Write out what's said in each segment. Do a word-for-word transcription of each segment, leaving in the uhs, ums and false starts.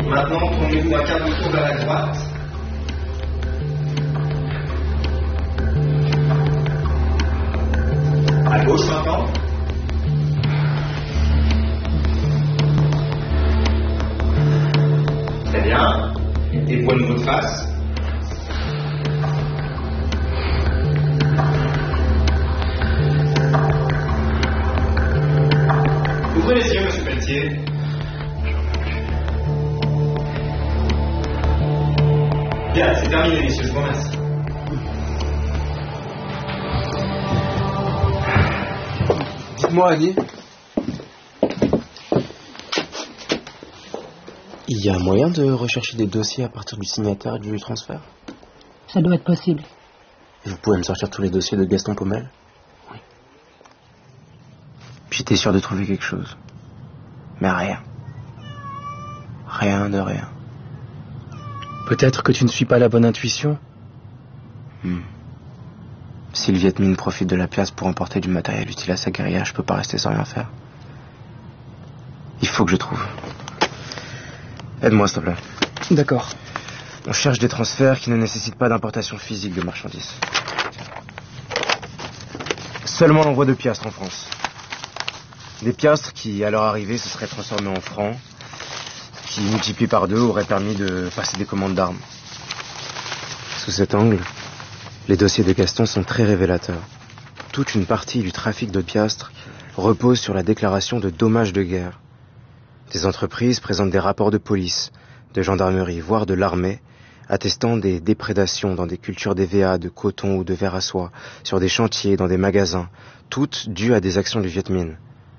Maintenant, tournez-vous à quart de tour vers la droite. À gauche maintenant. Très bien. Et pour une autre face. Ouvrez les yeux, monsieur Pelletier. Bien, c'est terminé, messieurs, je vous remercie. Dites-moi, Annie. Il y a moyen de rechercher des dossiers à partir du signataire et du transfert? Ça doit être possible. Et vous pouvez me sortir tous les dossiers de Gaston Paumelle? Oui. J'étais sûr de trouver quelque chose. Mais rien. Rien de rien. Peut-être que tu ne suis pas la bonne intuition? hmm. Si le Viet Minh profite de la pièce pour emporter du matériel utile à sa guérilla, je peux pas rester sans rien faire. Il faut que je trouve. Aide-moi, s'il te plaît. D'accord. On cherche des transferts qui ne nécessitent pas d'importation physique de marchandises. Seulement l'envoi de piastres en France. Des piastres qui, à leur arrivée, se seraient transformés en francs, qui, multipliés par deux, auraient permis de passer des commandes d'armes. Sous cet angle, les dossiers de Gaston sont très révélateurs. Toute une partie du trafic de piastres repose sur la déclaration de dommages de guerre. Des entreprises présentent des rapports de police, de gendarmerie, voire de l'armée, attestant des déprédations dans des cultures d'E V A, de coton ou de verre à soie, sur des chantiers, dans des magasins, toutes dues à des actions du Viet Minh.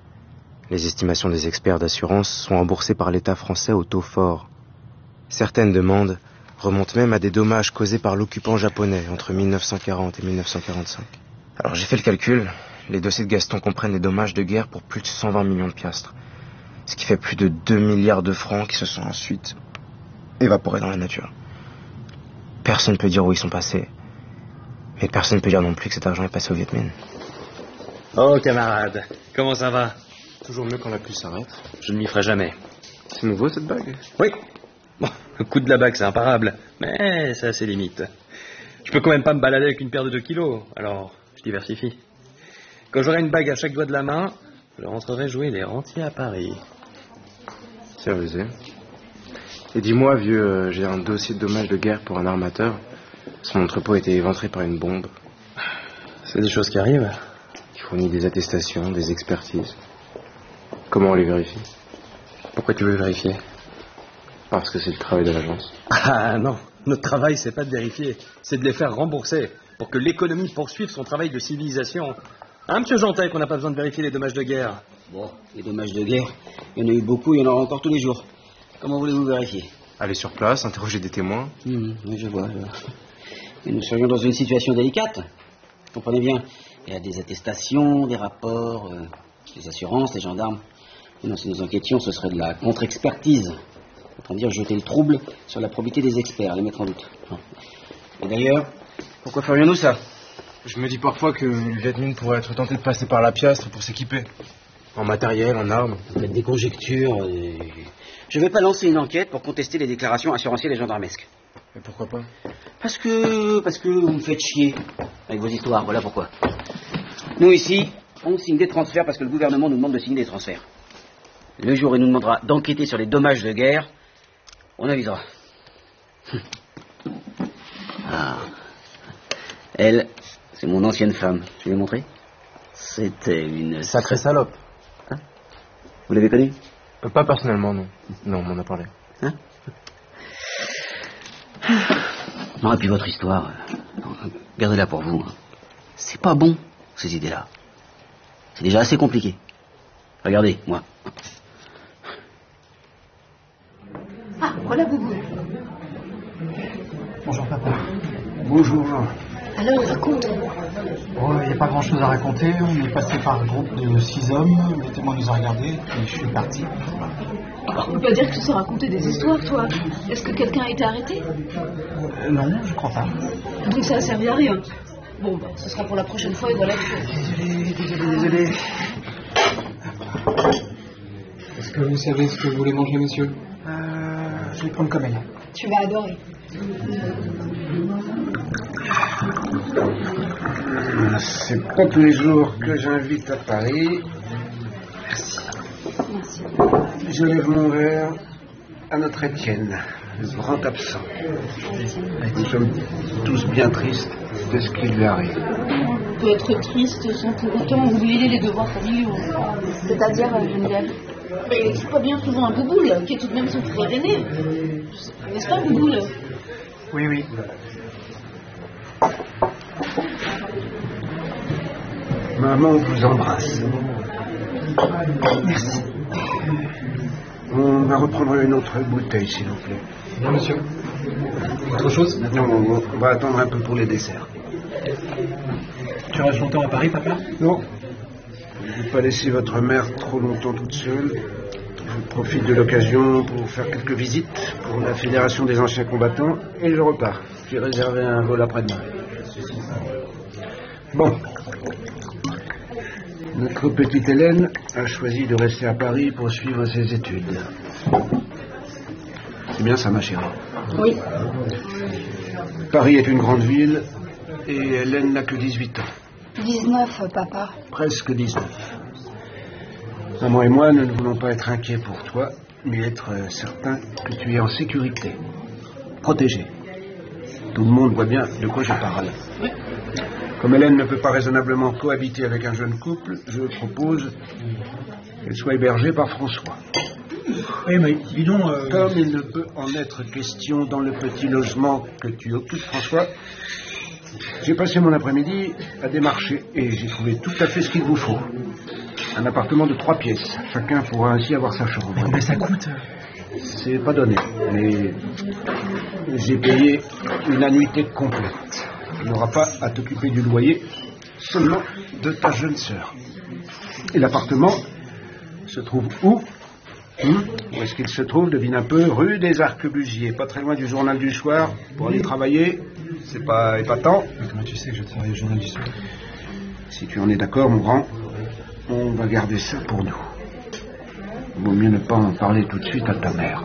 Les estimations des experts d'assurance sont remboursées par l'État français au taux fort. Certaines demandes remontent même à des dommages causés par l'occupant japonais entre mille neuf cent quarante et mille neuf cent quarante-cinq. Alors j'ai fait le calcul, les dossiers de Gaston comprennent les dommages de guerre pour plus de cent vingt millions de piastres. Ce qui fait plus de deux milliards de francs qui se sont ensuite évaporés dans la nature. Personne ne peut dire où ils sont passés. Mais personne ne peut dire non plus que cet argent est passé au Viet Minh. Oh, camarade, comment ça va? Toujours mieux quand la pluie s'arrête. Je ne m'y ferai jamais. C'est nouveau, cette bague? Oui. Bon, le coup de la bague, c'est imparable. Mais ça a ses limites. Je peux quand même pas me balader avec une paire de deux kilos. Alors, je diversifie. Quand j'aurai une bague à chaque doigt de la main, je rentrerai jouer les rentiers à Paris. C'est rusé. Et dis-moi, vieux, euh, j'ai un dossier de dommages de guerre pour un armateur. Son entrepôt a été éventré par une bombe. C'est des choses qui arrivent. Il fournit des attestations, des expertises. Comment on les vérifie? Pourquoi tu veux vérifier? Parce que c'est le travail de l'agence. Ah non, notre travail, c'est pas de vérifier. C'est de les faire rembourser pour que l'économie poursuive son travail de civilisation. Hein, monsieur Jantet, qu'on n'a pas besoin de vérifier les dommages de guerre? Bon, les dommages de guerre, il y en a eu beaucoup, il y en aura encore tous les jours. Comment voulez-vous vérifier? Aller sur place, interroger des témoins. Mmh, oui, je vois, je vois. Et nous serions dans une situation délicate. Comprenez bien, il y a des attestations, des rapports, euh, des assurances, des gendarmes. Et non, si nous enquêtions, ce serait de la contre-expertise. Autant dire jeter le trouble sur la probité des experts, les mettre en doute. Et d'ailleurs, pourquoi ferions-nous ça? Je me dis parfois que le Viet Minh pourrait être tenté de passer par la piastre pour s'équiper. En matériel, en armes. Vous faites des conjectures. Et... Je ne vais pas lancer une enquête pour contester les déclarations assurantielles et gendarmesques. Et pourquoi pas? Parce que... parce que vous me faites chier avec vos histoires, voilà pourquoi. Nous ici, on signe des transferts parce que le gouvernement nous demande de signer des transferts. Le jour où il nous demandera d'enquêter sur les dommages de guerre, on avisera. Ah. Elle, c'est mon ancienne femme. Je vais vous montrer. C'était une... Sacrée salope. Hein? Vous l'avez connue? euh, Pas personnellement, non. Non, on m'en a parlé. Hein? Non, et puis votre histoire, euh, gardez-la pour vous. Hein. C'est pas bon, ces idées-là. C'est déjà assez compliqué. Regardez, moi. Ah, voilà Boubou. Bonjour papa. Bonjour. Alors, raconte. Bon, il n'y a pas grand chose à raconter. On est passé par un groupe de six hommes. Le témoin nous a regardés et je suis parti. On peut pas dire que tu sais raconter des histoires, toi. Est-ce que quelqu'un a été arrêté? euh, Non, je crois pas. Donc ça a servi à rien. Bon, bah, ce sera pour la prochaine fois et voilà tout. Désolé, désolé, désolé. Est-ce que vous savez ce que vous voulez manger, monsieur? Euh, Je vais prendre comme elle. Tu vas adorer. C'est pas tous les jours que j'invite à Paris. Merci. Je lève mon verre à notre Étienne, le grand absent. Nous sommes tous bien tristes de ce qui lui arrive. On peut être triste sans pour autant oublier les devoirs familiaux. C'est-à-dire, euh, Geneviève, mais il n'écrit pas bien souvent un Bouboule, qui est tout de même son frère aîné. N'est-ce pas, Bouboule? Oui, oui. Maman vous embrasse. Merci. On va reprendre une autre bouteille, s'il vous plaît. Bien, monsieur. Autre chose? Non, on va attendre un peu pour les desserts. Tu restes longtemps à Paris, papa? Non. Je ne vais pas laisser votre mère trop longtemps toute seule. Je profite de l'occasion pour faire quelques visites pour la Fédération des anciens combattants et je repars. J'ai réservé un vol après-demain. Bon. Notre petite Hélène a choisi de rester à Paris pour suivre ses études. C'est bien ça, ma chérie? Oui. Paris est une grande ville et Hélène n'a que dix-huit ans. dix-neuf, papa. Presque dix-neuf. Maman et moi, nous ne voulons pas être inquiets pour toi, mais être certains que tu es en sécurité, protégé. Tout le monde voit bien de quoi je parle. Comme Hélène ne peut pas raisonnablement cohabiter avec un jeune couple, je propose qu'elle soit hébergée par François. Oui, mais dis donc... Euh... Comme il ne peut en être question dans le petit logement que tu occupes, François, j'ai passé mon après-midi à démarcher et j'ai trouvé tout à fait ce qu'il vous faut. Un appartement de trois pièces. Chacun pourra ainsi avoir sa chambre. Mais combien ça coûte? C'est pas donné, mais j'ai payé une annuité complète. Tu n'auras pas à t'occuper du loyer, seulement de ta jeune sœur. Et l'appartement se trouve où? Hum Où est-ce qu'il se trouve? Devine un peu. Rue des Arquebusiers, pas très loin du journal du soir. Pour aller travailler, c'est pas épatant. Mais comment tu sais que je travaille au journal du soir? Si tu en es d'accord, mon grand, on va garder ça pour nous. Il vaut mieux ne pas en parler tout de suite à ta mère.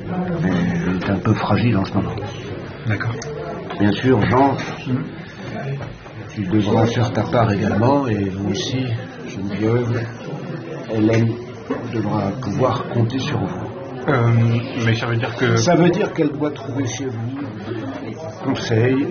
Elle est un peu fragile en ce moment. D'accord. Bien sûr, Jean, hum, tu devras faire ta part également, et vous aussi, Geneviève, Hélène devra pouvoir compter sur vous. Euh, mais ça veut dire que... Ça veut dire qu'elle doit trouver chez vous conseils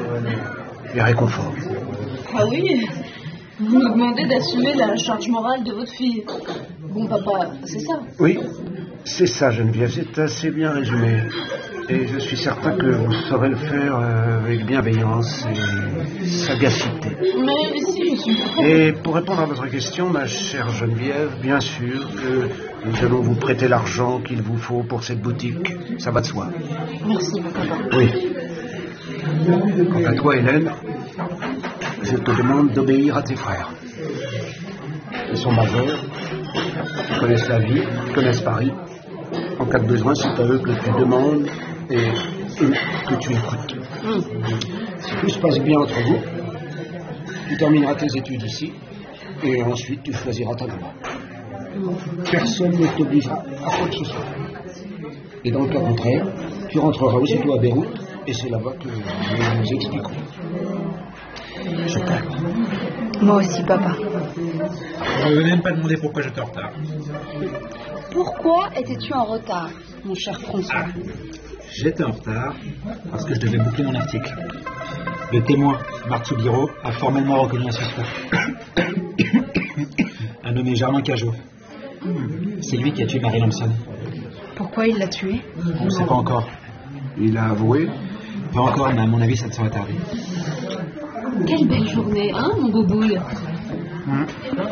et réconfort. Ah oui? Vous me demandez d'assumer la charge morale de votre fille. Bon, papa, c'est ça? Oui, c'est ça, Geneviève, c'est assez bien résumé. Et je suis certain que vous saurez le faire avec bienveillance et sagacité. Mais si, je suis prête. Et pour répondre à votre question, ma chère Geneviève, bien sûr que nous allons vous prêter l'argent qu'il vous faut pour cette boutique. Ça va de soi. Merci, papa. Oui. Quant à toi, Hélène, je te demande d'obéir à tes frères. Ils sont majeurs, ils connaissent la vie, ils connaissent Paris. En cas de besoin, c'est à eux que tu demandes et eux que tu écoutes. Mmh. Si tout se passe bien entre vous, tu termineras tes études ici et ensuite tu choisiras ta voie. Mmh. Personne ne t'obligera à quoi que ce soit. Et dans le cas contraire, tu rentreras aussitôt à Beyrouth et c'est là-bas que nous nous expliquons. Je t'aime. Moi aussi, papa. Je n'ai même pas demandé pourquoi j'étais en retard. Pourquoi étais-tu en retard, mon cher François? Ah, j'étais en retard parce que je devais boucler mon article. Le témoin, Marc Soubiro, a formellement reconnu un suspect. Un nommé Germain Cajot. C'est lui qui a tué Mary Lampson. Pourquoi il l'a tué? On ne sait pas encore. Il a avoué? Pas encore, mais à mon avis, ça ne saurait tarder. Quelle belle journée, hein, mon Bouboule? Hum.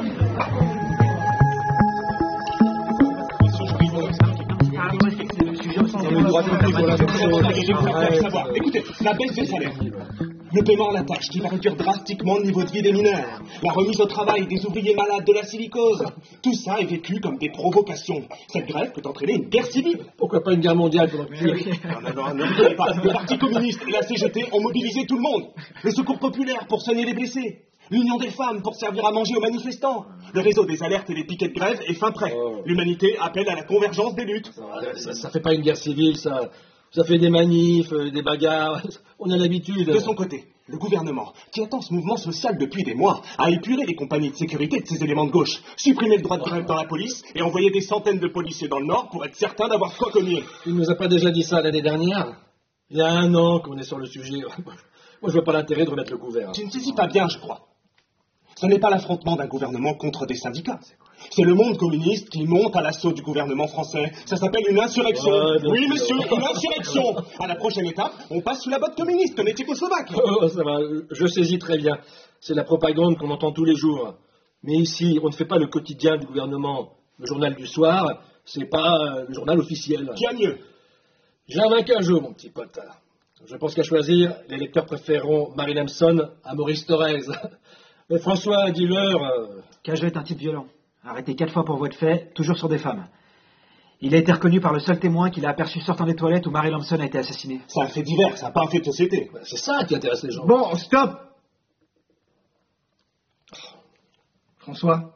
Écoutez, la baisse des salaires, le paiement à la tâche qui va réduire drastiquement le niveau de vie des mineurs, la remise au travail des ouvriers malades de la silicose, tout ça est vécu comme des provocations. Cette grève peut entraîner une guerre civile. Pourquoi pas une guerre mondiale pendant que... Non, non, non, ne rigolez pas. Le Parti communiste et la C G T ont mobilisé tout le monde. Le secours populaire pour soigner les blessés. L'Union des femmes pour servir à manger aux manifestants. Le réseau des alertes et des piquets de grève est fin prêt. Oh. L'humanité appelle à la convergence des luttes. Ça, ça, ça fait pas une guerre civile, ça. Ça fait des manifs, euh, des bagarres. On a l'habitude. De son côté, le gouvernement, qui attend ce mouvement social depuis des mois, a épuré les compagnies de sécurité de ces éléments de gauche, supprimé le droit de grève dans la police et envoyé des centaines de policiers dans le Nord pour être certain d'avoir quoi cogner. Tu ne nous as pas déjà dit ça l'année dernière? Il y a un an qu'on est sur le sujet. Moi, je vois pas l'intérêt de remettre le couvert. Tu ne saisis pas bien, je crois. Ce n'est pas l'affrontement d'un gouvernement contre des syndicats. C'est le monde communiste qui monte à l'assaut du gouvernement français. Ça s'appelle une insurrection. Ouais, oui, monsieur, une insurrection. À la prochaine étape, on passe sous la botte communiste, comme les Tchécoslovaques. Oh, ça va, je saisis très bien. C'est la propagande qu'on entend tous les jours. Mais ici, on ne fait pas le quotidien du gouvernement. Le journal du soir, c'est pas euh, le journal officiel. Qui a mieux? J'ai un vainqueur jour, mon petit pote. Je pense qu'à choisir, les lecteurs préféreront Marie Lemson à Maurice Thorez. Mais François, dis-leur... Euh... Cageux est un type violent. Arrêté quatre fois pour voie de fait, toujours sur des femmes. Il a été reconnu par le seul témoin qu'il a aperçu sortant des toilettes où Marie Lemson a été assassinée. C'est un fait divers, ça n'a pas un fait de société. C'est ça qui intéresse les gens. Bon, stop! François,